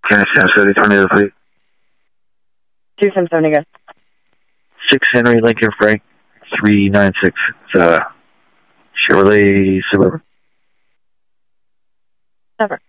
Can I Sam 7020 to the fleet? 2770, go. 6 Henry Lincoln Frank 396. Chevrolet Suburban. Over.